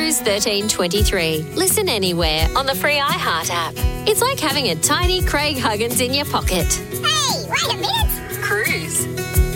Cruise 1323. Listen anywhere on the free iHeart app. It's like having a tiny Craig Huggins in your pocket. Hey, wait a minute. Cruise.